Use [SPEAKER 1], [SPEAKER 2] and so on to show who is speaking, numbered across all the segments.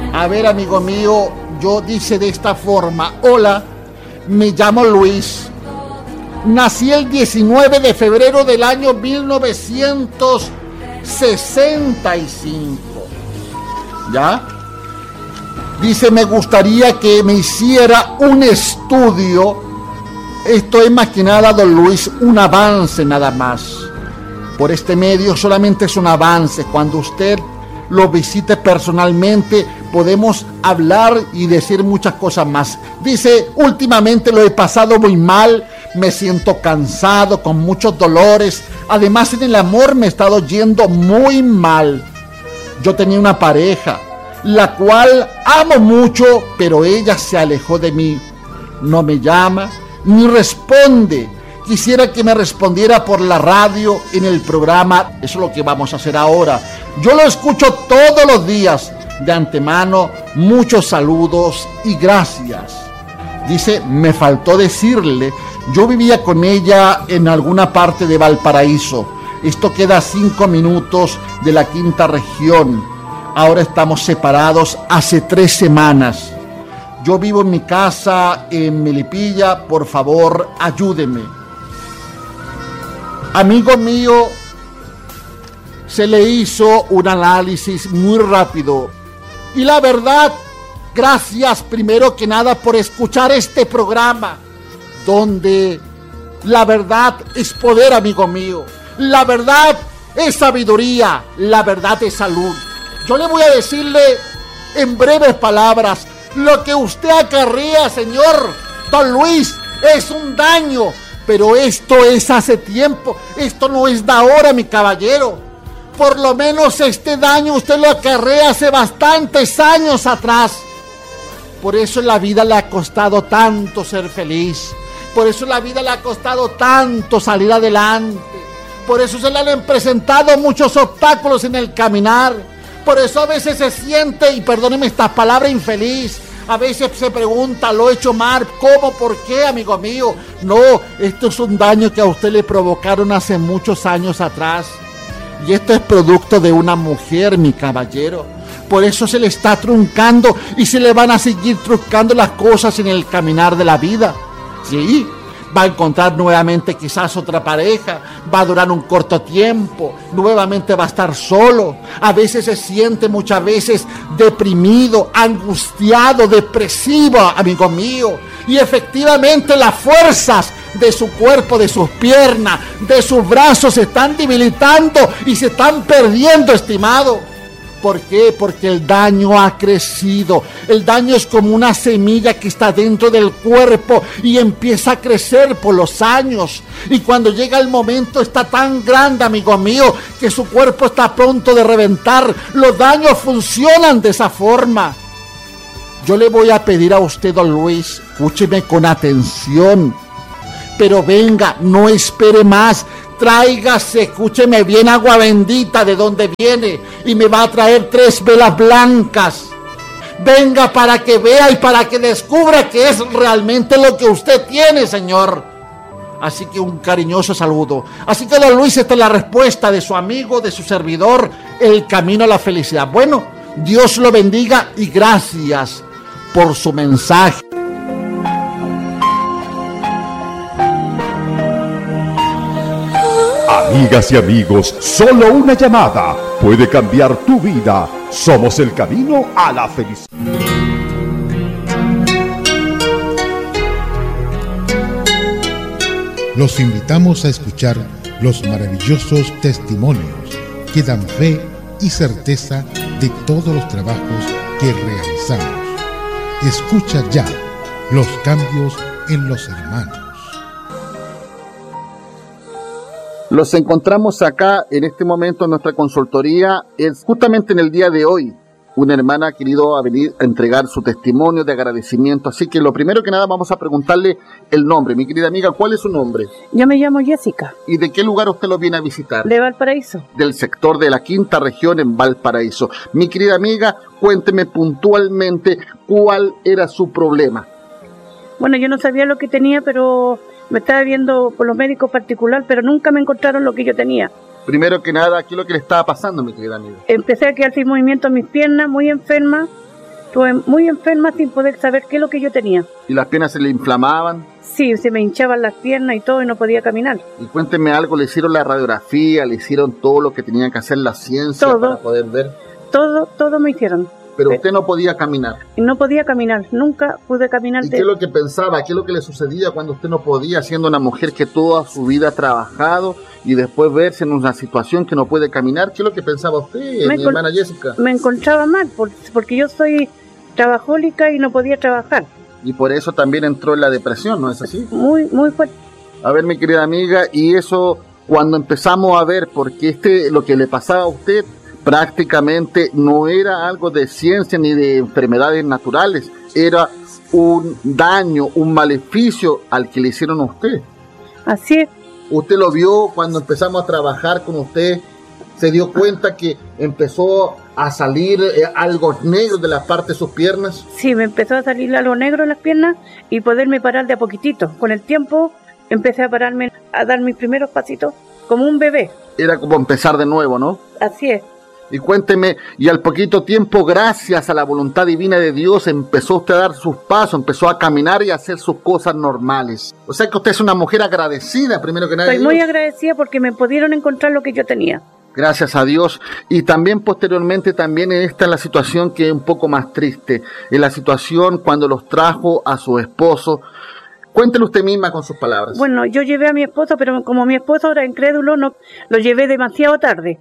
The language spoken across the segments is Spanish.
[SPEAKER 1] A ver, amigo mío, yo dice de esta forma: hola, me llamo Luis. Nací el 19 de febrero del año 1965. ¿Ya? Dice, me gustaría que me hiciera un estudio. Esto es más que nada, don Luis, un avance nada más. Por este medio solamente es un avance. Cuando usted lo visite personalmente, podemos hablar y decir muchas cosas más. Dice, últimamente lo he pasado muy mal, me siento cansado, con muchos dolores. Además, en el amor me he estado yendo muy mal. Yo tenía una pareja, la cual amo mucho, pero ella se alejó de mí. No me llama, ni responde. Quisiera que me respondiera por la radio en el programa. Eso es lo que vamos a hacer ahora. Yo lo escucho todos los días. De antemano, muchos saludos y gracias. Dice, me faltó decirle, yo vivía con ella en alguna parte de Valparaíso. Esto queda a 5 minutos de la quinta región. Ahora estamos separados hace 3 semanas. Yo vivo en mi casa en Melipilla. Por favor, ayúdeme. Amigo mío, se le hizo un análisis muy rápido. Y la verdad, gracias primero que nada por escuchar este programa, donde la verdad es poder, amigo mío. La verdad es sabiduría, la verdad es salud. Yo le voy a decirle en breves palabras, lo que usted acarrea, señor don Luis, es un daño. Pero esto es hace tiempo, esto no es de ahora, mi caballero. Por lo menos este daño usted lo acarrea hace bastantes años atrás. Por eso en la vida le ha costado tanto ser feliz. Por eso en la vida le ha costado tanto salir adelante. Por eso se le han presentado muchos obstáculos en el caminar. Por eso a veces se siente, y perdóneme estas palabras, infeliz. A veces se pregunta, ¿lo he hecho mal? ¿Cómo? ¿Por qué, amigo mío? No, esto es un daño que a usted le provocaron hace muchos años atrás. Y esto es producto de una mujer, mi caballero. Por eso se le está truncando y se le van a seguir truncando las cosas en el caminar de la vida. Sí, va a encontrar nuevamente quizás otra pareja, va a durar un corto tiempo, nuevamente va a estar solo. A veces se siente muchas veces deprimido, angustiado, depresivo, amigo mío. Y efectivamente las fuerzas de su cuerpo, de sus piernas, de sus brazos se están debilitando y se están perdiendo, estimado. ¿Por qué? Porque el daño ha crecido. El daño es como una semilla que está dentro del cuerpo y empieza a crecer por los años. Y cuando llega el momento está tan grande, amigo mío, que su cuerpo está pronto de reventar. Los daños funcionan de esa forma. Yo le voy a pedir a usted, don Luis, escúcheme con atención. Pero venga, no espere más. Tráigase, escúcheme bien, agua bendita de donde viene y me va a traer 3 velas blancas. Venga para que vea y para que descubra que es realmente lo que usted tiene, señor. Así que un cariñoso saludo. Así que, don Luis, esta es la respuesta de su amigo, de su servidor, el camino a la felicidad. Bueno, Dios lo bendiga y gracias por su mensaje.
[SPEAKER 2] Amigas y amigos, solo una llamada puede cambiar tu vida. Somos el camino a la felicidad.
[SPEAKER 3] Los invitamos a escuchar los maravillosos testimonios que dan fe y certeza de todos los trabajos que realizamos. Escucha ya los cambios en los hermanos.
[SPEAKER 1] Los encontramos acá en este momento en nuestra consultoría. Es justamente en el día de hoy. Una hermana ha querido venir a entregar su testimonio de agradecimiento. Así que lo primero que nada vamos a preguntarle el nombre. Mi querida amiga, ¿cuál es su nombre?
[SPEAKER 4] Yo me llamo Jessica.
[SPEAKER 1] ¿Y de qué lugar usted lo viene a visitar?
[SPEAKER 4] De Valparaíso.
[SPEAKER 1] Del sector de la quinta región en Valparaíso. Mi querida amiga, cuénteme puntualmente cuál era su problema.
[SPEAKER 4] Bueno, yo no sabía lo que tenía, pero me estaba viendo por los médicos particular, pero nunca me encontraron lo que yo tenía.
[SPEAKER 1] Primero que nada, ¿qué es lo que le estaba pasando, mi querida amiga?
[SPEAKER 4] Empecé a quedar sin movimiento en mis piernas, muy enferma, Estuve muy enferma sin poder saber qué es lo que yo tenía.
[SPEAKER 1] ¿Y las piernas se le inflamaban?
[SPEAKER 4] Sí, se me hinchaban las piernas y todo y no podía caminar.
[SPEAKER 1] Y cuénteme algo, ¿le hicieron la radiografía? ¿Le hicieron todo lo que tenían que hacer la ciencia
[SPEAKER 4] todo,
[SPEAKER 1] para poder ver?
[SPEAKER 4] Todo me hicieron.
[SPEAKER 1] Pero usted no podía caminar.
[SPEAKER 4] No podía caminar, nunca pude caminar.
[SPEAKER 1] ¿Y qué es lo que pensaba? ¿Qué es lo que le sucedía cuando usted no podía, siendo una mujer que toda su vida ha trabajado y después verse en una situación que no puede caminar? ¿Qué es lo que pensaba usted, mi hermana Jessica?
[SPEAKER 4] Me encontraba mal, porque yo soy trabajólica y no podía trabajar.
[SPEAKER 1] Y por eso también entró en la depresión, ¿no es así?
[SPEAKER 4] Muy fuerte.
[SPEAKER 1] A ver, mi querida amiga, y eso cuando empezamos a ver, porque lo que le pasaba a usted prácticamente no era algo de ciencia ni de enfermedades naturales, era un daño, un maleficio al que le hicieron a usted.
[SPEAKER 4] Así es.
[SPEAKER 1] Usted lo vio cuando empezamos a trabajar con usted, se dio cuenta que empezó a salir algo negro de la parte de sus piernas.
[SPEAKER 4] Sí, me empezó a salir algo negro en las piernas y poderme parar de a poquitito. Con el tiempo empecé a pararme, a dar mis primeros pasitos como un bebé.
[SPEAKER 1] Era como empezar de nuevo, ¿no?
[SPEAKER 4] Así es.
[SPEAKER 1] Y cuénteme, y al poquito tiempo, gracias a la voluntad divina de Dios, empezó usted a dar sus pasos, empezó a caminar y a hacer sus cosas normales. O sea que usted es una mujer agradecida, primero que nada.
[SPEAKER 4] Estoy muy agradecida porque me pudieron encontrar lo que yo tenía.
[SPEAKER 1] Gracias a Dios. Y también posteriormente, también esta es la situación que es un poco más triste. En la situación cuando los trajo a su esposo. Cuéntelo usted misma con sus palabras.
[SPEAKER 4] Bueno, yo llevé a mi esposo, pero como mi esposo era incrédulo, no, lo llevé demasiado tarde.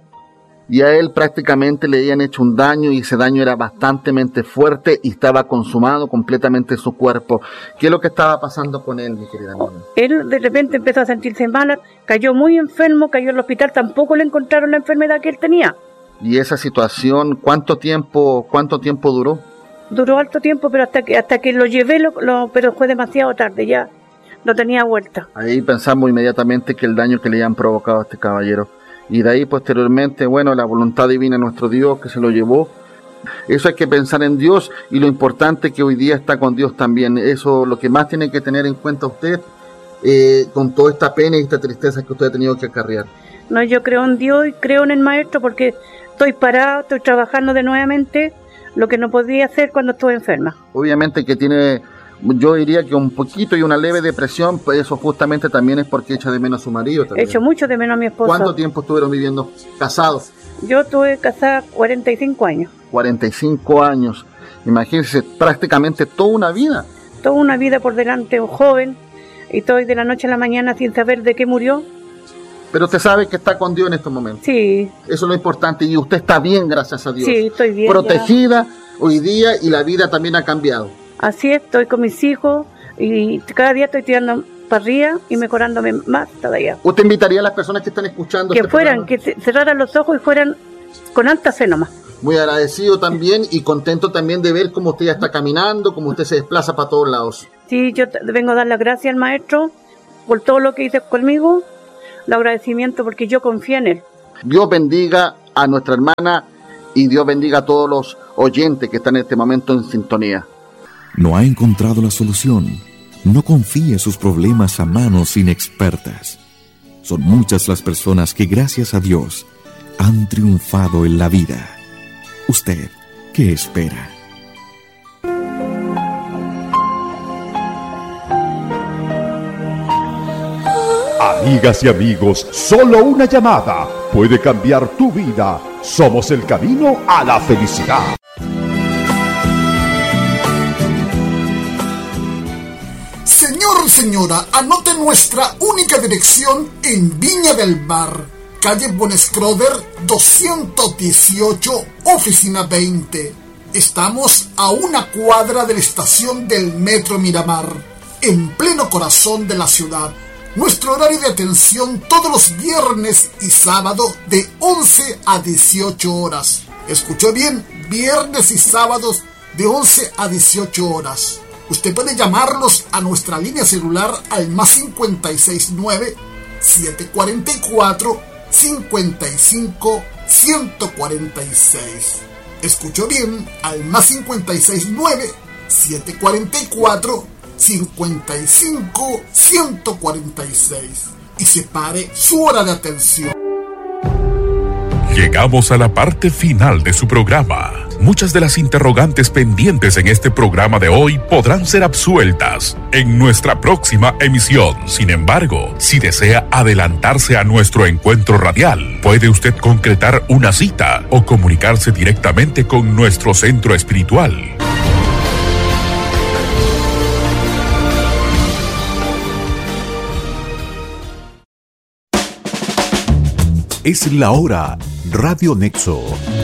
[SPEAKER 1] Y a él prácticamente le habían hecho un daño y ese daño era bastante fuerte y estaba consumado completamente su cuerpo. ¿Qué es lo que estaba pasando con él, mi querida amiga?
[SPEAKER 4] Él de repente empezó a sentirse mal, cayó muy enfermo, cayó al hospital, tampoco le encontraron la enfermedad que él tenía.
[SPEAKER 1] ¿Y esa situación cuánto tiempo duró?
[SPEAKER 4] Duró alto tiempo, pero hasta que lo llevé, pero fue demasiado tarde, ya no tenía vuelta.
[SPEAKER 1] Ahí pensamos inmediatamente que el daño que le habían provocado a este caballero. Y de ahí posteriormente, bueno, la voluntad divina de nuestro Dios que se lo llevó. Eso hay que pensar en Dios y lo importante que hoy día está con Dios también. Eso lo que más tiene que tener en cuenta usted con toda esta pena y esta tristeza que usted ha tenido que acarrear.
[SPEAKER 4] No, yo creo en Dios y creo en el Maestro porque estoy parado, estoy trabajando de nuevamente lo que no podía hacer cuando estuve enferma.
[SPEAKER 1] Obviamente que tiene, yo diría que un poquito y una leve depresión, pues eso justamente también es porque echa de menos a su marido. También.
[SPEAKER 4] Echo mucho de menos a mi esposo.
[SPEAKER 1] ¿Cuánto tiempo estuvieron viviendo casados?
[SPEAKER 4] Yo estuve casada 45 años.
[SPEAKER 1] 45 años. Imagínense, prácticamente toda una vida.
[SPEAKER 4] Toda una vida por delante, un joven, y estoy de la noche a la mañana sin saber de qué murió.
[SPEAKER 1] Pero usted sabe que está con Dios en estos momentos.
[SPEAKER 4] Sí.
[SPEAKER 1] Eso es lo importante y usted está bien, gracias a Dios.
[SPEAKER 4] Sí, estoy bien.
[SPEAKER 1] Protegida hoy día y la vida también ha cambiado.
[SPEAKER 4] Así es, estoy con mis hijos y cada día estoy tirando para arriba y mejorándome más todavía.
[SPEAKER 1] ¿Usted invitaría a las personas que están escuchando
[SPEAKER 4] que fueran, que cerraran los ojos y fueran con alta fe nomás?
[SPEAKER 1] Muy agradecido también y contento también de ver cómo usted ya está caminando, cómo usted se desplaza para todos lados.
[SPEAKER 4] Sí, yo vengo a dar las gracias al Maestro por todo lo que hizo conmigo, el agradecimiento porque yo confío en Él.
[SPEAKER 1] Dios bendiga a nuestra hermana y Dios bendiga a todos los oyentes que están en este momento en sintonía.
[SPEAKER 5] ¿No ha encontrado la solución? No confíe sus problemas a manos inexpertas. Son muchas las personas que gracias a Dios han triunfado en la vida. ¿Usted qué espera?
[SPEAKER 2] Amigas y amigos, solo una llamada puede cambiar tu vida. Somos el camino a la felicidad.
[SPEAKER 6] Señor, señora, anote nuestra única dirección en Viña del Mar, calle Bonescroder 218, oficina 20. Estamos a una cuadra de la estación del Metro Miramar, en pleno corazón de la ciudad. Nuestro horario de atención todos los viernes y sábado de 11 a 18 horas. ¿Escuchó bien? Viernes y sábados de 11 a 18 horas. Usted puede llamarlos a nuestra línea celular al más 569-744-55-146. ¿Escuchó bien? Al más 569-744-55-146. Y separe su hora de atención.
[SPEAKER 7] Llegamos a la parte final de su programa. muchas de las interrogantes pendientes en este programa de hoy podrán ser absueltas en nuestra próxima emisión. Sin embargo, si desea adelantarse a nuestro encuentro radial, puede usted concretar una cita o comunicarse directamente con nuestro centro espiritual.
[SPEAKER 2] Es la hora. Radio Nexo.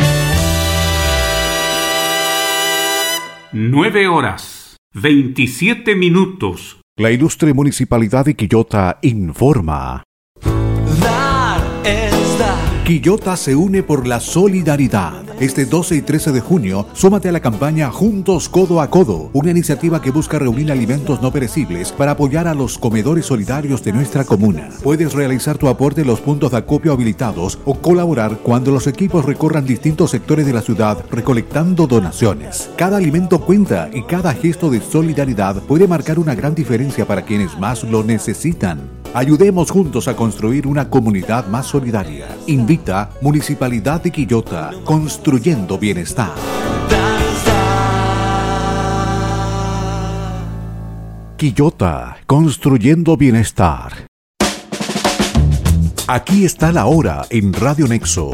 [SPEAKER 8] 9:27.
[SPEAKER 2] La ilustre Municipalidad de Quillota informa.
[SPEAKER 9] Dar es dar.
[SPEAKER 2] Quillota se une por la solidaridad. Este 12 y 13 de junio, súmate a la campaña Juntos Codo a Codo, una iniciativa que busca reunir alimentos no perecibles para apoyar a los comedores solidarios de nuestra comuna. Puedes realizar tu aporte en los puntos de acopio habilitados o colaborar cuando los equipos recorran distintos sectores de la ciudad recolectando donaciones. Cada alimento cuenta y cada gesto de solidaridad puede marcar una gran diferencia para quienes más lo necesitan. Ayudemos juntos a construir una comunidad más solidaria. Invita Municipalidad de Quillota, construyendo bienestar. Quillota, construyendo bienestar. Aquí está la hora en Radio Nexo.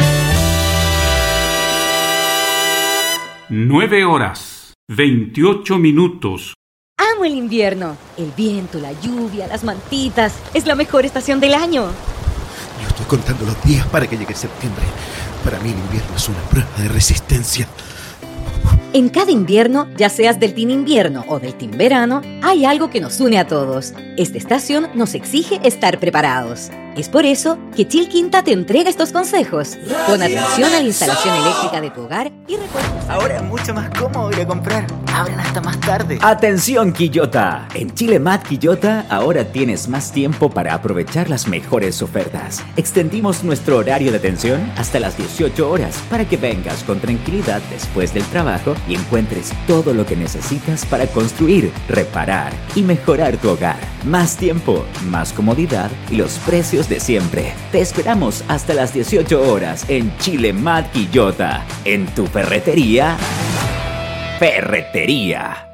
[SPEAKER 8] 9:28.
[SPEAKER 10] Amo el invierno. El viento, la lluvia, las mantitas. Es la mejor estación del año.
[SPEAKER 11] Yo estoy contando los días para que llegue septiembre. Para mí el invierno es una prueba de resistencia.
[SPEAKER 10] En cada invierno, ya seas del team invierno o del team verano, hay algo que nos une a todos. Esta estación nos exige estar preparados. Es por eso que Chilquinta te entrega estos consejos. Pon atención a la instalación eléctrica de tu hogar y recuerda...
[SPEAKER 12] Ahora es mucho más cómodo ir a comprar. Abren hasta más tarde.
[SPEAKER 13] ¡Atención, Quillota! En Chilemat Quillota ahora tienes más tiempo para aprovechar las mejores ofertas. Extendimos nuestro horario de atención hasta las 18 horas para que vengas con tranquilidad después del trabajo y encuentres todo lo que necesitas para construir, reparar y mejorar tu hogar. Más tiempo, más comodidad y los precios de siempre. Te esperamos hasta las 18 horas en Chilemat Quillota, en tu ferretería. Ferretería.